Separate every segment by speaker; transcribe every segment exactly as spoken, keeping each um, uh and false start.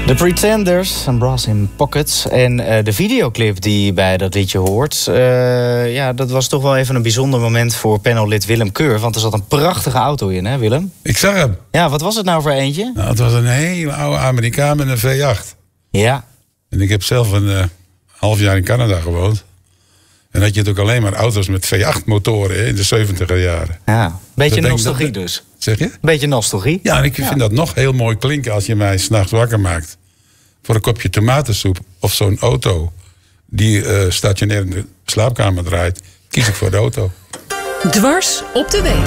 Speaker 1: The Pretenders en Brass in Pockets. En uh, de videoclip die bij dat liedje hoort... Uh, ja, dat was toch wel even een bijzonder moment voor panellid Willem Keur. Want er zat een prachtige auto in, hè Willem?
Speaker 2: Ik zag hem.
Speaker 1: Ja, wat was het nou voor eentje?
Speaker 2: Nou, het was een hele oude Amerikaan met een V acht.
Speaker 1: Ja.
Speaker 2: En ik heb zelf een uh, half jaar in Canada gewoond. En had je het ook alleen maar auto's met V acht motoren hè, in de zeventiger jaren.
Speaker 1: Ja, beetje
Speaker 2: dat
Speaker 1: nostalgie
Speaker 2: dat,
Speaker 1: dus.
Speaker 2: Zeg je?
Speaker 1: Beetje nostalgie.
Speaker 2: Ja, en ik
Speaker 1: ja.
Speaker 2: vind dat nog heel mooi klinken als je mij 's nachts wakker maakt. Voor een kopje tomatensoep of zo'n auto die uh, stationair in de slaapkamer draait. Kies ik voor de auto.
Speaker 3: Dwars op de week.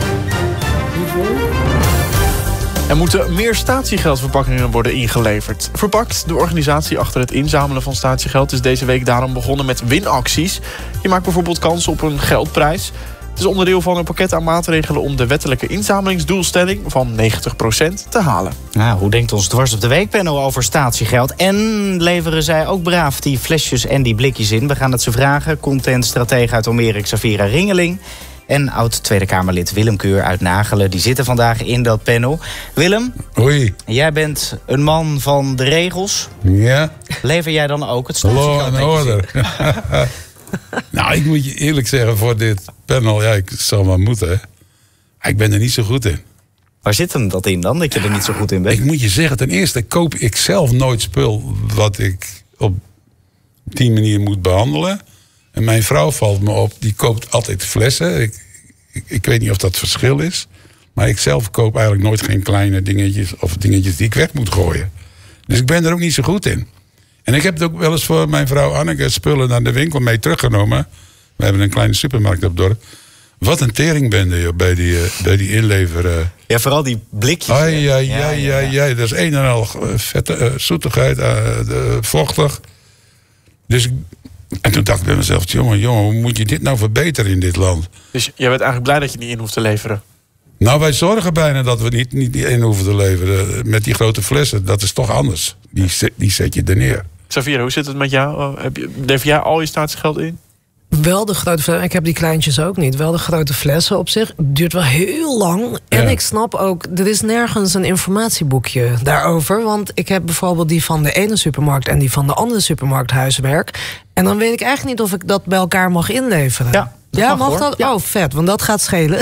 Speaker 4: Er moeten meer statiegeldverpakkingen worden ingeleverd. Verpakt, de organisatie achter het inzamelen van statiegeld, is deze week daarom begonnen met winacties. Je maakt bijvoorbeeld kans op een geldprijs. Het is onderdeel van een pakket aan maatregelen om de wettelijke inzamelingsdoelstelling van negentig procent te halen.
Speaker 1: Nou, hoe denkt ons Dwars op de Week panel over statiegeld? En leveren zij ook braaf die flesjes en die blikjes in? We gaan het ze vragen. Contentstratege uit Almere, Xavira Ringeling. En oud-Tweede Kamerlid Willem Keur uit Nagelen. Die zitten vandaag in dat panel. Willem,
Speaker 2: Hoi.
Speaker 1: Jij bent een man van de regels.
Speaker 2: Ja.
Speaker 1: Lever jij dan ook het
Speaker 2: Hallo
Speaker 1: statiegeld?
Speaker 2: en order. Nou, ik moet je eerlijk zeggen voor dit panel. Ja, ik zal maar moeten. Hè. Ik ben er niet zo goed in.
Speaker 1: Waar zit hem dat in dan, dat je er niet zo goed in bent?
Speaker 2: Ik moet je zeggen, ten eerste koop ik zelf nooit spul wat ik op die manier moet behandelen. En mijn vrouw valt me op, die koopt altijd flessen. Ik, ik, ik weet niet of dat verschil is. Maar ik zelf koop eigenlijk nooit geen kleine dingetjes of dingetjes die ik weg moet gooien. Dus ik ben er ook niet zo goed in. En ik heb het ook wel eens voor mijn vrouw Anneke spullen naar de winkel mee teruggenomen. We hebben een kleine supermarkt op het dorp. Wat een teringbende joh, bij die, uh, bij die inleveren.
Speaker 1: Ja, vooral die blikjes.
Speaker 2: Ai, ja, ja,
Speaker 1: ja,
Speaker 2: ja,
Speaker 1: ja.
Speaker 2: ja. Dat is een en al vette uh, zoetigheid, uh, de, vochtig. Dus ik, en toen dacht ik bij mezelf, jongen, jongen, hoe moet je dit nou verbeteren in dit land?
Speaker 4: Dus jij bent eigenlijk blij dat je niet in hoeft te leveren?
Speaker 2: Nou, wij zorgen bijna dat we niet, niet in hoeven te leveren. Met die grote flessen, dat is toch anders. Die, die zet je er neer.
Speaker 4: Xavier, hoe zit het met jou? Heb je, lever jij al je statiegeld in?
Speaker 5: Wel de grote flessen. Ik heb die kleintjes ook niet. Wel de grote flessen op zich. Het duurt wel heel lang. En
Speaker 2: ja.
Speaker 5: ik snap ook, er is nergens een informatieboekje daarover. Want ik heb bijvoorbeeld die van de ene supermarkt en die van de andere supermarkt huiswerk. En dan weet ik eigenlijk niet of ik dat bij elkaar mag inleveren.
Speaker 1: Ja.
Speaker 5: Ja,
Speaker 1: mag,
Speaker 5: mag
Speaker 1: hoor.
Speaker 5: dat?
Speaker 1: Ja.
Speaker 5: Oh, vet, want dat gaat schelen.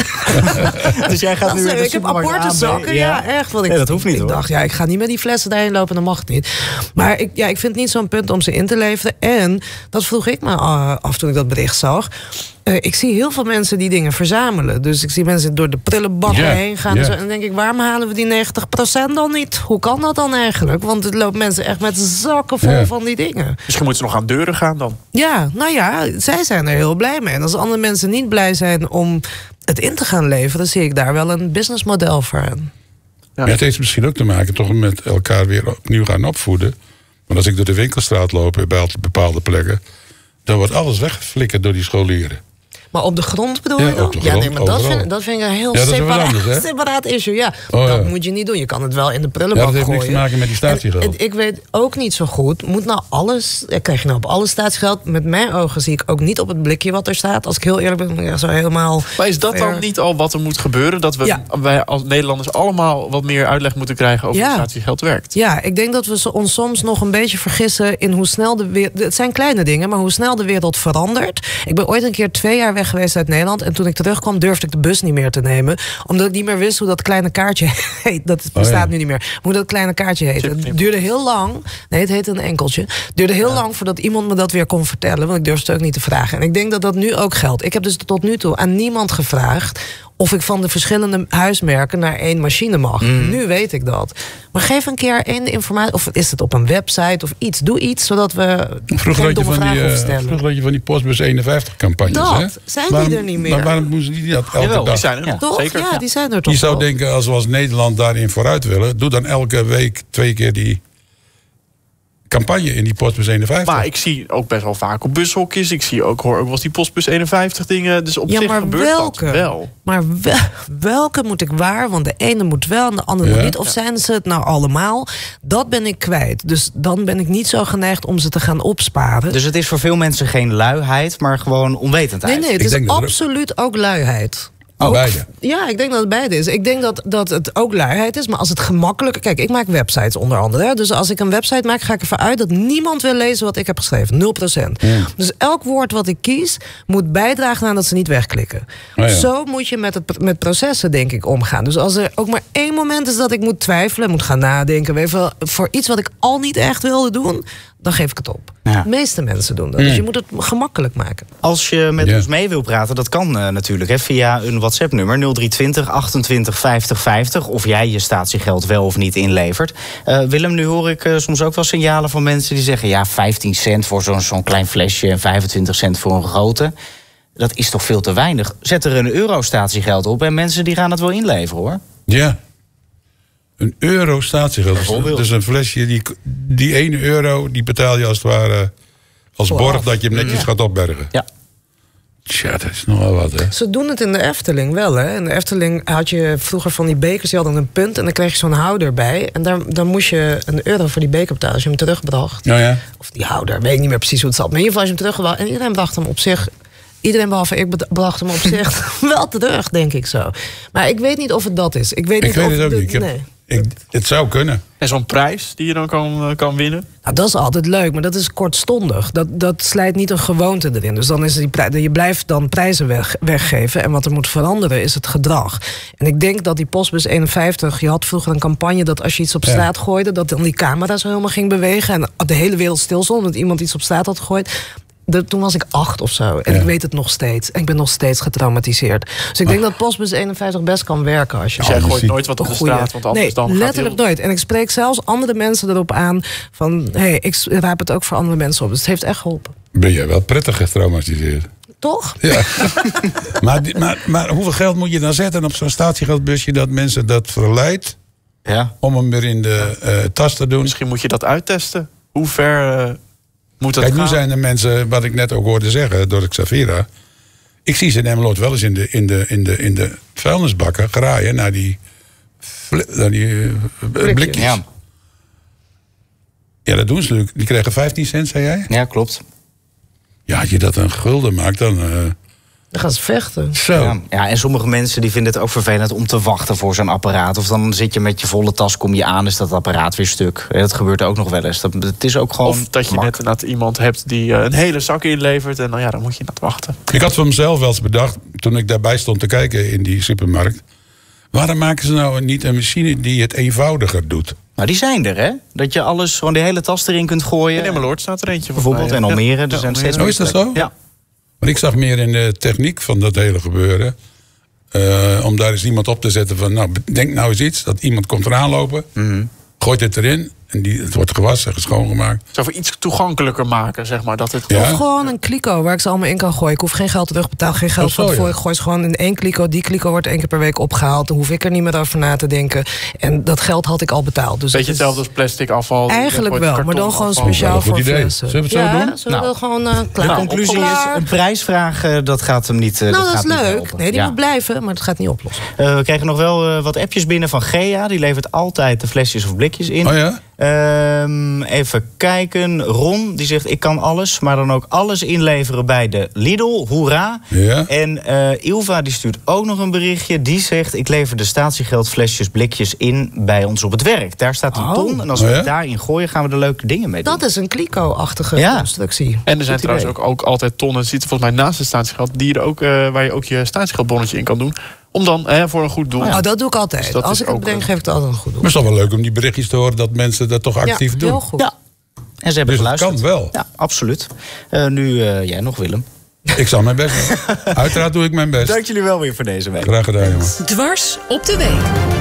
Speaker 1: Dus jij gaat nu
Speaker 5: Dat
Speaker 1: in
Speaker 5: is-
Speaker 1: de
Speaker 5: ik heb
Speaker 1: supermarkt
Speaker 5: aparte
Speaker 1: A, B,
Speaker 5: zakken, ja, echt. Want ik,
Speaker 1: Nee, dat hoeft niet,
Speaker 5: ik
Speaker 1: hoor.
Speaker 5: dacht, ja, ik ga niet met die flessen daarheen lopen, dan mag het niet. Maar ik, ja, ik vind het niet zo'n punt om ze in te leveren. En dat vroeg ik me uh, af toen ik dat bericht zag. Uh, ik zie heel veel mensen die dingen verzamelen. Dus ik zie mensen door de prullenbakken
Speaker 2: Ja,
Speaker 5: heen gaan.
Speaker 2: ja.
Speaker 5: En, zo. En dan denk ik, waarom halen we die negentig procent dan niet? Hoe kan dat dan eigenlijk? Want het loopt mensen echt met zakken vol
Speaker 2: Ja.
Speaker 5: van die dingen.
Speaker 4: Misschien moeten ze nog aan deuren gaan dan.
Speaker 5: Ja, nou ja, zij zijn er heel blij mee. En als andere mensen niet blij zijn om het in te gaan leveren, zie ik daar wel een businessmodel voor aan.
Speaker 4: Ja.
Speaker 2: Ja, het heeft misschien ook te maken toch met elkaar weer opnieuw gaan opvoeden. Want als ik door de winkelstraat loop bij bepaalde plekken, dan wordt alles weggeflikkerd door die scholieren.
Speaker 5: Maar op de grond bedoel
Speaker 2: Ja,
Speaker 5: je dan?
Speaker 2: op de
Speaker 5: Ja,
Speaker 2: grond,
Speaker 5: nee, maar dat
Speaker 2: overal.
Speaker 5: vind, dat vind ik een heel
Speaker 2: Ja, dat is wat
Speaker 5: separaat,
Speaker 2: anders, hè?
Speaker 5: separaat issue. Ja,
Speaker 2: Oh,
Speaker 5: dat
Speaker 2: ja.
Speaker 5: moet je niet doen. Je kan het wel in de
Speaker 2: Ja,
Speaker 5: prullenbak
Speaker 2: dat heeft
Speaker 5: gooien.
Speaker 2: niks te maken met die statiegeld.
Speaker 5: En, en ik weet ook niet zo goed. Moet nou alles, eh, krijg je nou op alles statiegeld? Met mijn ogen zie ik ook niet op het blikje wat er staat. Als ik heel eerlijk ben, ja, zo helemaal.
Speaker 4: Maar is dat dan
Speaker 5: fair.
Speaker 4: niet al wat er moet gebeuren? Dat we,
Speaker 5: Ja.
Speaker 4: wij als Nederlanders allemaal wat meer uitleg moeten krijgen over
Speaker 5: Ja.
Speaker 4: hoe statiegeld werkt?
Speaker 5: Ja, ik denk dat we zo- ons soms nog een beetje vergissen in hoe snel de wereld. Het zijn kleine dingen, maar hoe snel de wereld verandert. Ik ben ooit een keer twee jaar weg geweest uit Nederland. En toen ik terugkwam, durfde ik de bus niet meer te nemen. Omdat ik niet meer wist hoe dat kleine kaartje heet. Dat bestaat
Speaker 2: Oh, ja.
Speaker 5: nu niet meer. Hoe dat kleine kaartje heet. Het duurde heel lang. Nee, het heette een enkeltje. Het duurde heel lang voordat iemand me dat weer kon vertellen. Want ik durfde het ook niet te vragen. En ik denk dat dat nu ook geldt. Ik heb dus tot nu toe aan niemand gevraagd of ik van de verschillende huismerken naar één machine mag.
Speaker 1: Mm.
Speaker 5: Nu weet ik dat. Maar geef een keer één informatie. Of is het op een website of iets. Doe iets, zodat we
Speaker 2: Vroeger
Speaker 5: geen
Speaker 2: had, je
Speaker 5: domme
Speaker 2: van die,
Speaker 5: vragen
Speaker 2: uh,
Speaker 5: hoeven stellen.
Speaker 2: vroeger had je van die Postbus eenenvijftig campagnes.
Speaker 5: Dat,
Speaker 2: hè?
Speaker 5: zijn die
Speaker 2: Waarom-
Speaker 5: er niet meer?
Speaker 2: Maar waarom moesten die dat elke
Speaker 4: Jawel,
Speaker 2: dag?
Speaker 4: die zijn er
Speaker 1: Ja.
Speaker 4: nog.
Speaker 5: Toch?
Speaker 4: Zeker.
Speaker 5: Ja, die zijn er toch
Speaker 2: Je zou
Speaker 5: wel.
Speaker 2: denken, als we als Nederland daarin vooruit willen, doe dan elke week twee keer die campagne in die Postbus eenenvijftig.
Speaker 4: Maar ik zie ook best wel vaak op bushokjes. Ik zie ook, hoor ook wel eens die Postbus eenenvijftig dingen. Dus op
Speaker 5: Ja,
Speaker 4: zich
Speaker 5: maar
Speaker 4: gebeurt
Speaker 5: welke?
Speaker 4: dat wel.
Speaker 5: Maar wel- welke moet ik waar? Want de ene moet wel en de andere
Speaker 2: Ja.
Speaker 5: moet niet. Of zijn ze het nou allemaal? Dat ben ik kwijt. Dus dan ben ik niet zo geneigd om ze te gaan opsparen.
Speaker 1: Dus het is voor veel mensen geen luiheid, maar gewoon onwetendheid.
Speaker 5: nee, nee, het
Speaker 2: Ik
Speaker 5: is
Speaker 2: denk dat er-
Speaker 5: absoluut ook luiheid. Ook,
Speaker 2: Beide.
Speaker 5: Ja, ik denk dat het beide is. Ik denk dat, dat het ook luiheid is, maar als het gemakkelijk... Kijk, ik maak websites onder andere. Hè? Dus als ik een website maak, ga ik ervan uit dat niemand wil lezen wat ik heb geschreven. nul procent. Ja. Dus elk woord wat ik kies, moet bijdragen aan dat ze niet wegklikken.
Speaker 2: Oh ja.
Speaker 5: Zo moet je met, het, met processen, denk ik, omgaan. Dus als er ook maar één moment is dat ik moet twijfelen, moet gaan nadenken, weet je wel, voor iets wat ik al niet echt wilde doen, dan geef ik het op. Ja. De meeste mensen doen dat. Mm. Dus je moet het gemakkelijk maken.
Speaker 1: Als je met
Speaker 2: ja.
Speaker 1: ons mee wil praten, dat kan uh, natuurlijk hè, via een WhatsApp-nummer nul drie twintig achtentwintig vijftig vijftig. Of jij je statiegeld wel of niet inlevert. Uh, Willem, nu hoor ik uh, soms ook wel signalen van mensen die zeggen, ja, vijftien cent voor zo'n zo'n klein flesje en vijfentwintig cent voor een grote. Dat is toch veel te weinig. Zet er een euro statiegeld op en mensen die gaan het wel inleveren, hoor.
Speaker 2: Ja. Een euro statiegeld. Dus een flesje, die, die ene euro, die betaal je als het ware als oh, borg dat je hem netjes ja. gaat opbergen.
Speaker 1: Ja.
Speaker 2: Tja, dat is nogal wat, hè.
Speaker 5: Ze doen het in de Efteling wel, hè. In de Efteling had je vroeger van die bekers, die hadden een punt en dan kreeg je zo'n houder bij. En daar, dan moest je een euro voor die beker betalen als je hem terugbracht.
Speaker 2: Oh ja.
Speaker 5: Of die houder, weet ik niet meer precies hoe het zat. Maar in ieder geval als je hem terugbracht. En iedereen bracht hem op zich... Iedereen behalve ik bracht hem op zich wel terug, denk ik zo. Maar ik weet niet of het dat is. Ik weet,
Speaker 2: ik
Speaker 5: niet
Speaker 2: weet
Speaker 5: of
Speaker 2: het ook
Speaker 5: de,
Speaker 2: niet. Ik heb,
Speaker 5: nee.
Speaker 2: ik, het zou kunnen.
Speaker 4: En zo'n prijs die je dan kan, kan winnen?
Speaker 5: Nou, dat is altijd leuk, maar dat is kortstondig. Dat, dat slijt niet een gewoonte erin. Dus dan is die prij- je blijft dan prijzen weg, weggeven. En wat er moet veranderen is het gedrag. En ik denk dat die Postbus eenenvijftig... je had vroeger een campagne dat als je iets op straat ja. gooide... dat dan die camera zo helemaal ging bewegen... en de hele wereld stil stond omdat iemand iets op straat had gegooid... De, toen was ik acht of zo. En ja. ik weet het nog steeds. En ik ben nog steeds getraumatiseerd. Dus ik denk oh. dat Postbus eenenvijftig best kan werken. Als je
Speaker 4: dus jij gooit nooit wat op de straat. Want
Speaker 5: nee,
Speaker 4: dan
Speaker 5: letterlijk
Speaker 4: heel...
Speaker 5: nooit. En ik spreek zelfs andere mensen erop aan. Van, hé, hey, ik raap het ook voor andere mensen op. Dus het heeft echt geholpen.
Speaker 2: Ben jij wel prettig getraumatiseerd?
Speaker 5: Toch?
Speaker 2: Ja. maar, maar, maar hoeveel geld moet je dan zetten op zo'n statiegeldbusje... dat mensen dat verleidt ja. om hem weer in de uh, tas te doen?
Speaker 4: Misschien moet je dat uittesten. Hoe ver... Uh... Moet dat
Speaker 2: Kijk,
Speaker 4: gaan?
Speaker 2: nu zijn er mensen, wat ik net ook hoorde zeggen door de Xavera. Ik zie ze in Emmeloord wel eens in de, in de, in de, in de vuilnisbakken graaien naar die, naar die uh, blikjes. Ja. ja, dat doen ze natuurlijk. Die krijgen vijftien cent, zei jij?
Speaker 1: Ja, klopt.
Speaker 2: Ja, als je dat een gulden maakt, dan... Uh,
Speaker 5: Dan gaan ze vechten.
Speaker 2: Zo.
Speaker 1: Ja, ja, en sommige mensen die vinden het ook vervelend om te wachten voor zo'n apparaat. Of dan zit je met je volle tas, kom je aan, is dat apparaat weer stuk. Dat gebeurt ook nog wel eens. Dat, het is ook gewoon
Speaker 4: Of dat je net, net iemand hebt die uh, een hele zak inlevert. En dan, ja, dan moet je net wachten.
Speaker 2: Ik had voor mezelf wel eens bedacht, toen ik daarbij stond te kijken in die supermarkt. Waarom maken ze nou niet een machine die het eenvoudiger doet?
Speaker 1: Nou, die zijn er, hè? Dat je alles, gewoon de hele tas erin kunt gooien.
Speaker 4: In Emmeloord staat er eentje.
Speaker 1: Bijvoorbeeld, en Almere. Ja. Er zijn steeds
Speaker 2: oh, is dat zo?
Speaker 1: Ja.
Speaker 2: Maar ik zag meer in de techniek van dat hele gebeuren. Uh, om daar eens iemand op te zetten van... nou, denk nou eens iets, dat iemand komt eraan lopen... Mm-hmm. gooit het erin en die, het wordt gewassen en schoongemaakt.
Speaker 4: Zou voor iets toegankelijker maken, zeg maar. Dat het...
Speaker 5: ja? Of gewoon een kliko waar ik ze allemaal in kan gooien. Ik hoef geen geld terugbetaald, geen geld van tevoren. Ja. Ik gooi ze gewoon in één kliko. Die kliko wordt één keer per week opgehaald. Dan hoef ik er niet meer over na te denken. En dat geld had ik al betaald. Dus
Speaker 4: beetje hetzelfde als plastic afval.
Speaker 5: Eigenlijk wel, maar dan gewoon speciaal voor flessen.
Speaker 2: Zullen we het
Speaker 5: ja,
Speaker 2: zo doen?
Speaker 5: Zullen we nou, gewoon uh, klaar.
Speaker 1: De conclusie is, een prijsvraag, uh, dat gaat hem niet uh,
Speaker 5: Nou,
Speaker 1: dat,
Speaker 5: dat
Speaker 1: gaat
Speaker 5: is leuk.
Speaker 1: Niet
Speaker 5: nee, die
Speaker 1: ja.
Speaker 5: moet blijven, maar het gaat niet oplossen.
Speaker 1: Uh, we kregen nog wel uh, wat appjes binnen van Gea. Die levert altijd de flesjes of blikjes in.
Speaker 2: Oh ja?
Speaker 1: Um, even kijken. Ron, die zegt, ik kan alles, maar dan ook alles inleveren bij de Lidl. Hoera.
Speaker 2: Ja.
Speaker 1: En uh, Ilva, die stuurt ook nog een berichtje. Die zegt, ik lever de statiegeldflesjes, blikjes in bij ons op het werk. Daar staat een oh. ton. En als we oh ja? het daarin gooien, gaan we er leuke dingen mee doen.
Speaker 5: Dat is een kliko-achtige
Speaker 1: ja.
Speaker 5: constructie.
Speaker 4: En er zijn Goed trouwens ook, ook altijd tonnen, ziet er volgens mij naast het statiegeld, die er ook, uh, waar je ook je statiegeldbonnetje in kan doen. Om dan hè, voor een goed doel.
Speaker 5: Oh, dat doe ik altijd. Dus als ik het bedenk, geef ik het altijd een goed doel.
Speaker 2: Maar het is toch wel leuk om die berichtjes te horen dat mensen dat toch actief
Speaker 5: ja,
Speaker 2: doen.
Speaker 5: Heel goed.
Speaker 1: Ja. En ze hebben
Speaker 2: dus
Speaker 1: geluisterd.
Speaker 2: Dat kan wel.
Speaker 1: Ja, absoluut. Uh, nu uh, jij nog, Willem.
Speaker 2: Ik zal mijn best doen. Uiteraard doe ik mijn best.
Speaker 1: Dank jullie wel weer voor deze week.
Speaker 2: Graag gedaan, jongen.
Speaker 3: Dwars op de week.